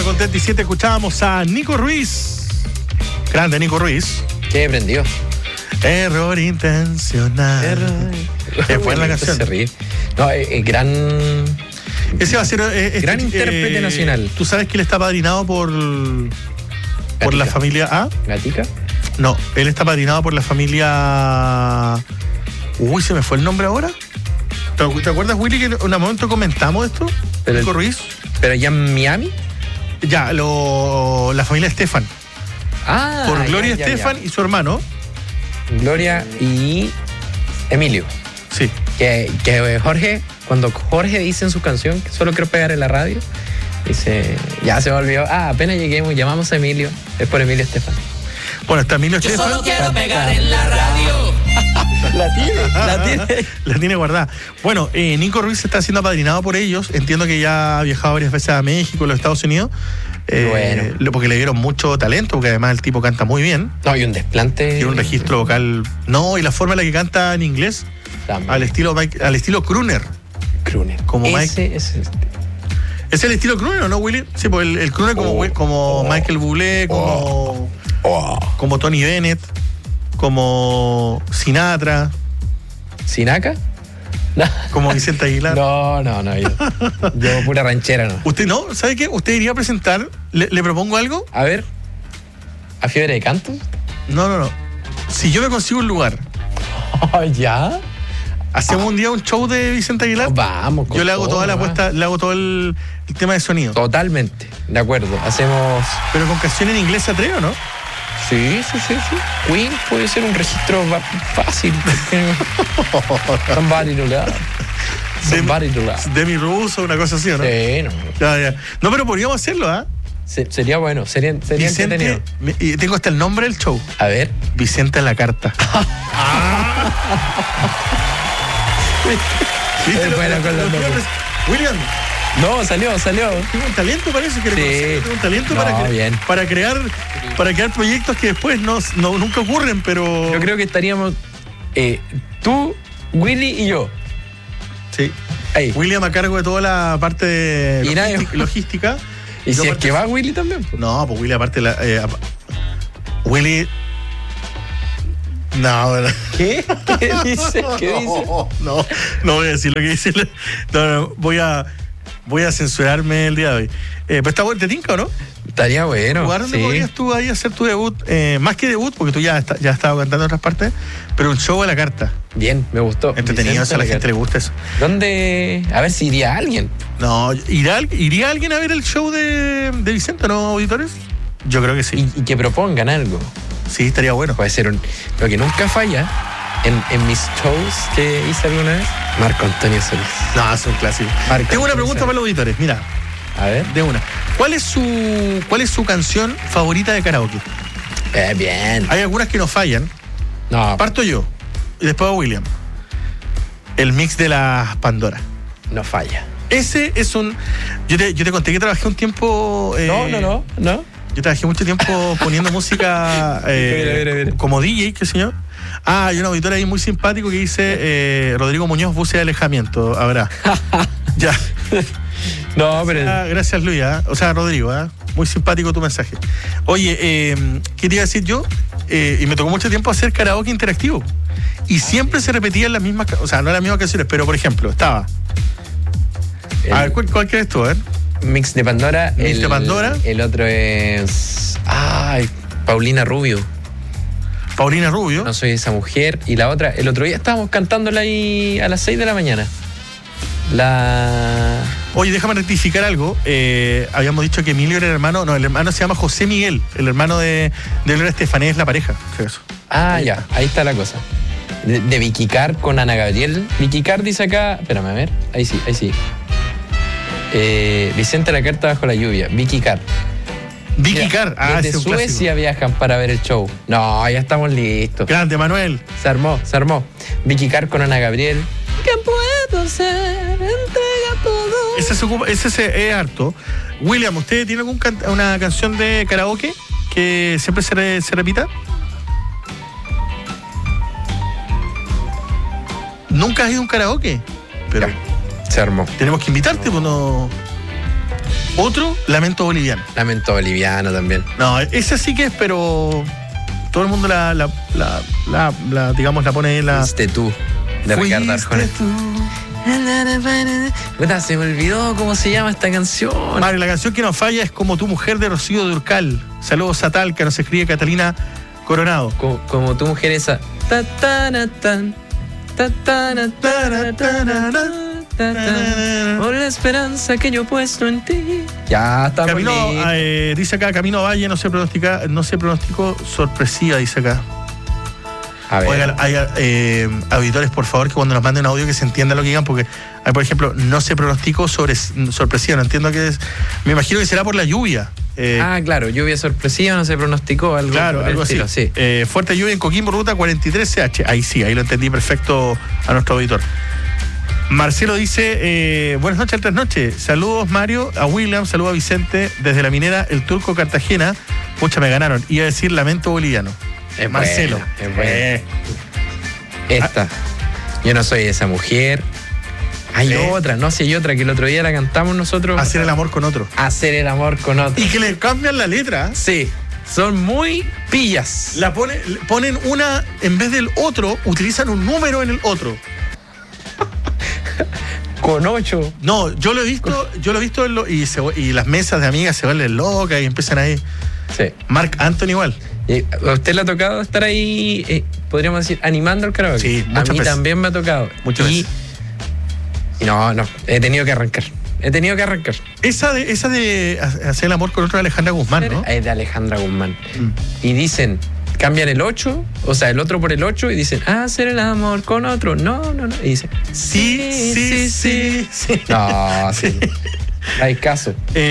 1:37 escuchábamos a Nico Ruiz. Grande Nico Ruiz. ¿Qué prendió? Error intencional. Es buena la canción. Se ríe. No, gran... Ese va a ser... gran intérprete nacional. ¿Tú sabes que él está padrinado por la familia A? ¿Gatica? No, él está padrinado por la familia... Uy, ¿se me fue el nombre ahora? ¿Te acuerdas, Willy, que en un momento comentamos esto? Nico Ruiz. ¿Pero allá en Miami? Ya, la familia Estefan. Ah, por Gloria Estefan y su hermano. Gloria y Emilio. Sí. Que Jorge, cuando Jorge dice en su canción que solo quiero pegar en la radio, dice, ya se me olvidó, apenas lleguemos, llamamos a Emilio, es por Emilio Estefan. Bueno, está Emilio Estefan. Yo solo quiero pegar en la radio. La tiene guardada. Bueno, Nico Ruiz está siendo apadrinado por ellos. Entiendo que ya ha viajado varias veces a México, a los Estados Unidos. Bueno. Porque le dieron mucho talento, porque además el tipo canta muy bien. No, y un desplante. Tiene un registro vocal. No, y la forma en la que canta en inglés, al estilo crooner. Crooner. Como Mike. ¿Es el estilo crooner o no, Willy? Sí, pues el crooner como Michael Bublé, como Tony Bennett, como Sinatra. ¿Sinaca? Como Vicente Aguilar. No, yo pura ranchera, no. ¿Usted no? ¿Sabe qué? ¿Usted iría a presentar? ¿Le propongo algo? A ver. ¿A Fiebre de Canto? No. Si yo me consigo un lugar. ¿Ya? ¿Hacemos un día un show de Vicente Aguilar? Vamos. Yo le hago toda la apuesta, le hago todo el tema de sonido. Totalmente, de acuerdo. Hacemos... Pero con canción en inglés, ¿se atreve o no? Sí. Queen puede ser un registro fácil. Somebody to love. Demi Russo, una cosa así, ¿o no? Sí, no. Ya. No, pero podríamos hacerlo, ¿ah? Sería bueno, sería entretenido. Y tengo hasta el nombre del show. A ver. Vicente a la carta. ¿Viste? William. No, salió. Tengo un talento, parece que tengo un talento para crear proyectos que después nunca ocurren, pero... Yo creo que estaríamos tú, Willy y yo. Sí. Ahí. William a cargo de toda la parte de logística. ¿Y si es que va Willy también? No, pues Willy aparte Willy... No, ¿verdad? ¿Qué dice? No voy a decir lo que dice. No, voy a censurarme el día de hoy. Pero está bueno, ¿te tinca o no? Estaría bueno. ¿Lugar donde podrías tú ahí hacer tu debut? Más que debut, porque tú ya has estado cantando en otras partes, pero un show a la carta. Bien, me gustó. Entretenido, a la gente le gusta eso. ¿Dónde? A ver si iría alguien. No, ¿iría alguien a ver el show de Vicente, no, auditores? Yo creo que sí. Y que propongan algo. Sí, estaría bueno. Puede ser lo que nunca falla en mis shows que hice alguna vez, Marco Antonio Solís. No, es un clásico. Tengo una pregunta para los auditores, mira. A ver. De una. ¿Cuál es su canción favorita de karaoke? Bien. Hay algunas que no fallan. No. Parto yo. Y después William. El mix de las Pandora. No falla. Ese es un... Yo te conté que trabajé un tiempo... No. Yo trabajé mucho tiempo poniendo música como DJ, qué sé yo. Hay un auditor ahí muy simpático que dice Rodrigo Muñoz, búsqueda de alejamiento. Habrá. Ya. No, pero... Gracias, Luis. O sea, Rodrigo. Muy simpático tu mensaje. Oye, ¿qué te iba a decir yo? Y me tocó mucho tiempo hacer karaoke interactivo. Y siempre se repetían las mismas... O sea, no las mismas canciones, pero por ejemplo, estaba... A ver, ¿cuál quieres tú? A ver. Mix de Pandora. Mix de Pandora. El otro es... Paulina Rubio. Paulina Rubio. No soy esa mujer. Y la otra, el otro día estábamos cantándola ahí a las 6 de la mañana. Oye, déjame rectificar algo. Habíamos dicho que Emilio era el hermano. No, el hermano se llama José Miguel. El hermano de Gloria Estefan es la pareja. Eso. Ya. Ahí está la cosa. De Vicky Carr con Ana Gabriel. Vicky Carr dice acá... Espérame, a ver. Ahí sí. Vicente a la carta bajo la lluvia. Vicky Carr. Vicky Carr. Desde Suecia viajan para ver el show. No, ya estamos listos. Grande, Manuel. Se armó. Vicky Carr con Ana Gabriel. ¿Qué puedo ser? Entrega todo. Ese es harto. William, ¿usted tiene una canción de karaoke que siempre se repita? ¿Nunca has ido a un karaoke? Pero se armó. Tenemos que invitarte, pues no... Otro, Lamento Boliviano. Lamento Boliviano también. No, esa sí que es, pero todo el mundo digamos, la pone en la... Fuiste tú, de Ricardo Arjona. Fuiste tú. Puta, se me olvidó cómo se llama esta canción. Vale, la canción que nos falla es Como tu mujer, de Rocío Dúrcal. Saludos a Talca, nos escribe Catalina Coronado. Como tu mujer esa. Ta, ta, na, tan, ta, ta, na, ta, na, ta, na, na, ta, ta, por la esperanza que yo he puesto en ti. Ya está. Dice acá, Camino a Valle no se pronosticó sorpresiva, dice acá. A ver. Oigan, hay auditores, por favor, que cuando nos manden audio que se entienda lo que digan, porque hay, por ejemplo, no se pronosticó sorpresiva, no entiendo qué es. Me imagino que será por la lluvia. Claro, lluvia sorpresiva, no se pronosticó algo. Claro, algo así. Sí. Fuerte lluvia en Coquimbo, ruta 43CH. Ahí sí, ahí lo entendí perfecto a nuestro auditor. Marcelo dice, buenas noches, altas noches. Saludos, Mario, a William, saludos a Vicente, desde la minera El Turco, Cartagena. Pucha, me ganaron. Iba a decir Lamento Boliviano. Es Marcelo. Buena, es buena. Esta. Yo no soy esa mujer. Hay otra, no sé, hay otra que el otro día la cantamos nosotros. Hacer el amor con otro. Hacer el amor con otro. Y que le cambian la letra. Sí, son muy pillas. Ponen una, en vez del otro, utilizan un número en el otro. Con 8. No, yo lo he visto y las mesas de amigas se vuelven locas y empiezan ahí. Sí. Marc Anthony igual. ¿A usted le ha tocado estar ahí, podríamos decir, animando el karaoke? Sí, a mí veces. también me ha tocado. Muchas veces. Y no, he tenido que arrancar. Esa de hacer el amor con otro de Alejandra Guzmán, ¿no? Es de Alejandra Guzmán. Y dicen, cambian el 8, o sea, el otro por el 8, y dicen, hacer el amor con otro. No. Y dicen, sí. No, sí. Hay caso.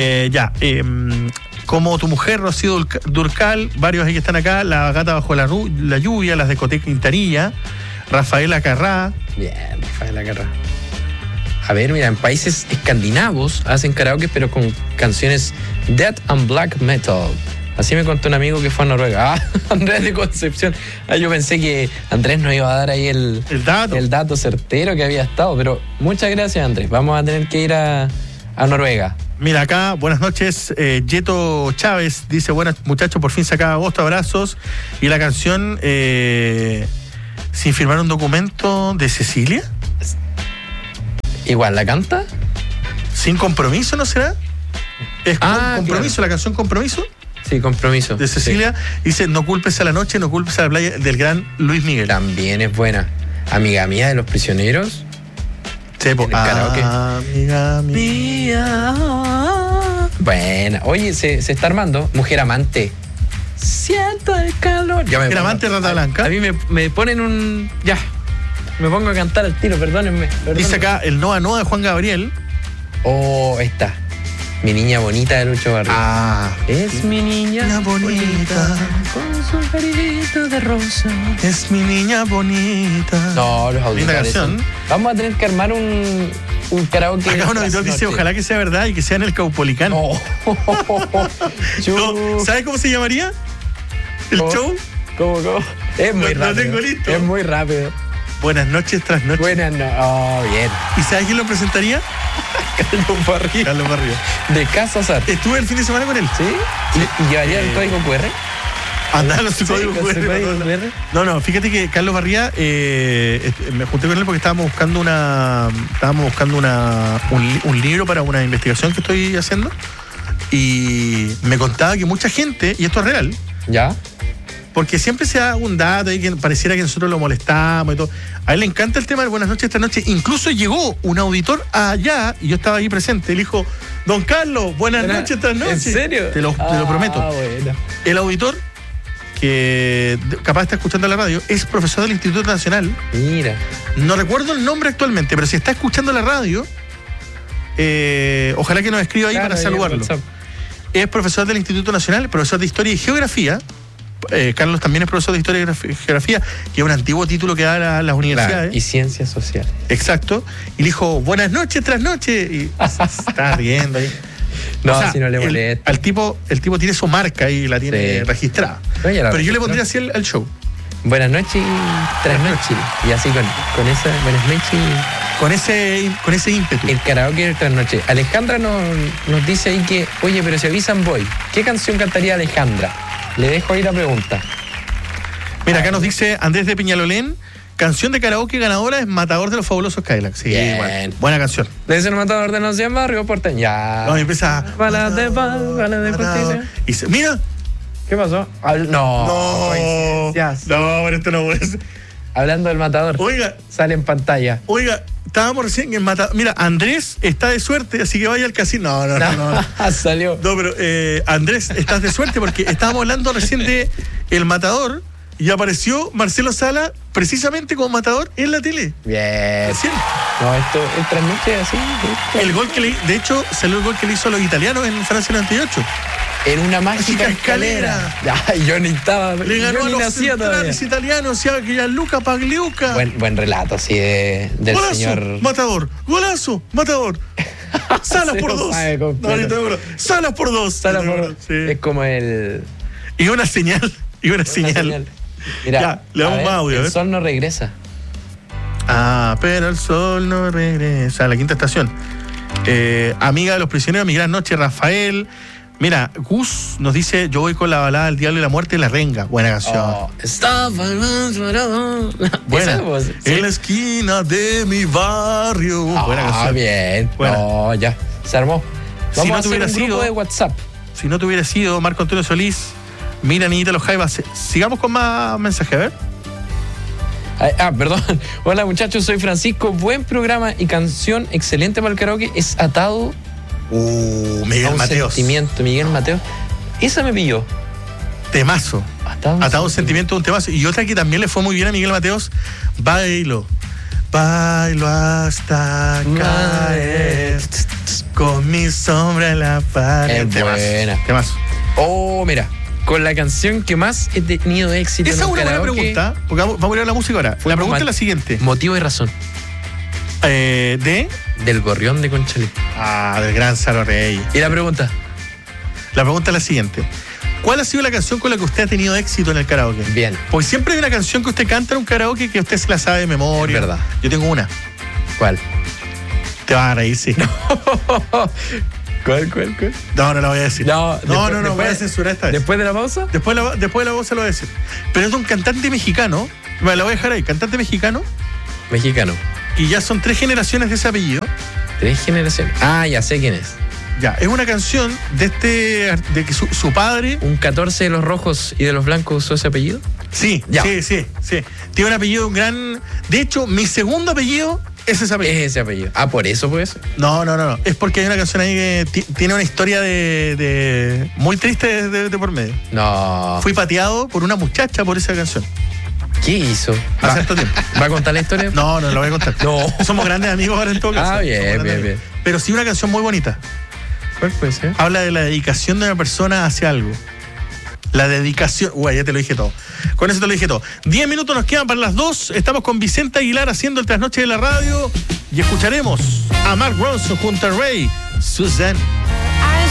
Como tu mujer, Rocío Dúrcal, varios ahí que están acá, La Gata Bajo la Lluvia, Las Discotecas Quintanilla, Rafaela Carrá. Bien, Rafaela Carrá. A ver, mira, en países escandinavos hacen karaoke, pero con canciones death and black metal. Así me contó un amigo que fue a Noruega. Andrés de Concepción. Yo pensé que Andrés nos iba a dar ahí el dato certero que había estado, pero muchas gracias, Andrés. Vamos a tener que ir a Noruega. Mira acá, buenas noches, Yeto Chávez dice, buenas muchachos, por fin se acaba agosto, abrazos. Y la canción Sin firmar un documento, de Cecilia. Igual, ¿la canta? Sin compromiso, ¿no será? Es Compromiso, claro. La canción Compromiso. Sí, Compromiso. De Cecilia, sí. Dice, no culpes a la noche, no culpes a la playa, del gran Luis Miguel. También es buena. Amiga mía de Los Prisioneros. Karaoke. Amiga mía. Buena. Oye, se está armando. Mujer Amante. Siento el calor. Mujer Amante, Rata Blanca. A mí me ponen un... Ya. Me pongo a cantar al tiro, perdónenme. Dice acá el Noa Noa de Juan Gabriel. Esta. Mi niña bonita de Lucho Barrio. Es mi niña bonita. Con su carita de rosa. Es mi niña bonita. No, los linda canción. Vamos a tener que armar un karaoke. Acá un auditor dice, ojalá que sea verdad y que sea en el Caupolicán. ¿Sabes cómo se llamaría? ¿El show? ¿Cómo? Es muy rápido. Lo tengo listo. Es muy rápido. Buenas noches tras noches. Buenas noches. Bien. ¿Y sabes quién lo presentaría? Carlos Barrio. De Casa Sat. Estuve el fin de semana con él. ¿Sí? ¿Y llevaría el código QR? Andaba su código QR. No, fíjate que Carlos Barría, me junté con él porque estábamos buscando un libro para una investigación que estoy haciendo. Y me contaba que mucha gente, y esto es real. ¿Ya? Porque siempre se da un dato ahí que pareciera que nosotros lo molestamos y todo. A él le encanta el tema de Buenas noches esta noche. Incluso llegó un auditor allá y yo estaba ahí presente. Él dijo, don Carlos, buenas noches esta noche. ¿En serio? Te lo prometo. Bueno. El auditor, que capaz está escuchando la radio, es profesor del Instituto Nacional. Mira. No recuerdo el nombre actualmente, pero si está escuchando la radio, ojalá que nos escriba ahí para saludarlo. Es profesor del Instituto Nacional, profesor de Historia y Geografía. Carlos también es profesor de Historia y Geografía, que es un antiguo título que da las universidades. Claro, y Ciencias Sociales. Exacto. Y le dijo, buenas noches tras noche. Y se está riendo ahí. No, o sea, si no le molesta. El tipo tiene su marca y la tiene registrada. Pero yo le pondría así al show. Buenas noches tras noche. Y así con esa, buenas noches con ese ímpetu. El karaoke de trasnoche. Alejandra nos dice ahí que, oye, pero si avisan voy. ¿Qué canción cantaría Alejandra? Le dejo ahí la pregunta. Mira, acá nos dice Andrés de Peñalolén, canción de karaoke ganadora es Matador de los Fabulosos Cadillacs. Sí, Bien. buena canción. Debe ser Matador de los 100 barrios porteños. Ya. No, y empieza... Balas de paz, balas de justicia. Y se, mira. ¿Qué pasó? No, coincidencias. pero esto no puede ser. Hablando del Matador. Oiga, Sale en pantalla. estábamos recién en Matador. Mira, Andrés está de suerte, así que vaya al casino. No. Salió. No, pero Andrés, estás de suerte porque estábamos hablando recién de El Matador y apareció Marcelo Sala precisamente como Matador en la tele. Bien. Recién. No, esto es trasnoche así. El gol que de hecho, salió el gol que le hizo a los italianos en Francia 98. En una mágica escalera. Ay, yo ni estaba. Le ganó a los centrales italianos, ya que Gianluca Pagliuca. Buen relato, sí, del golazo, señor. Matador. Golazo, Matador. Salas por 2. Salas por 2. Salas por 2. Sí. Es como el. Y una señal. Mira, ya, le damos más audio. El sol no regresa. Pero el sol no regresa. La quinta estación. Amiga de los prisioneros, mi gran noche, Rafael. Mira, Gus nos dice, yo voy con la balada del diablo y la muerte y la renga. Buena canción. Buena. ¿Sí? En la esquina de mi barrio. Buena canción. Bien. Buena. No, ya. Se armó. Vamos a hacer un grupo de WhatsApp. Si no te hubiera sido Marco Antonio Solís, mira, niñita los Jaivas. Sigamos con más mensajes, a ver. Perdón. Hola muchachos, soy Francisco. Buen programa y canción excelente para el karaoke. Es Atado Miguel Mateos. Sentimiento, Miguel Mateos. Esa me pilló. Temazo. Atado un sentimiento, un temazo. Y otra que también le fue muy bien a Miguel Mateos, Bailo hasta caer con mi sombra en la pared. Buena. Temazo. Mira. Con la canción que más he tenido éxito esa en un es una karaoke. buena pregunta, porque vamos a ir a la música ahora. La pregunta es la siguiente. Motivo y razón. Del Gorrión de Conchalí. Del gran Salo Rey. ¿Y la pregunta? La pregunta es la siguiente. ¿Cuál ha sido la canción con la que usted ha tenido éxito en el karaoke? Bien. Porque siempre hay una canción que usted canta en un karaoke que usted se la sabe de memoria. Es verdad. Yo tengo una. ¿Cuál? Te vas a reír, sí. ¿Cuál? No la voy a decir. No, voy a censurar esta vez. ¿Después de la pausa? Después de la pausa lo voy a decir. Pero es de un cantante mexicano. Me la voy a dejar ahí. Cantante mexicano. Mexicano. Y ya son 3 generaciones de ese apellido. 3 generaciones. Ya sé quién es. Ya, es una canción de que su padre. ¿Un 14 de los rojos y de los blancos usó ese apellido? Sí, ya. Sí. Tiene un apellido gran. De hecho, mi segundo apellido es ese apellido. Es ese apellido. ¿Por eso pues? No. Es porque hay una canción ahí que tiene una historia de muy triste de por medio. No. Fui pateado por una muchacha por esa canción. ¿Qué hizo? Hace tanto tiempo. ¿Va a contar la historia? No la voy a contar. No. Somos grandes amigos ahora en todo caso. Bien. Pero sí una canción muy bonita. ¿Cuál puede ser? Habla de la dedicación de una persona hacia algo. La dedicación. Ya te lo dije todo. Con eso te lo dije todo. 10 minutos nos quedan para las 2. Estamos con Vicente Aguilar haciendo el trasnoche de la radio. Y escucharemos a Mark Ronson junto a Ray Suzanne.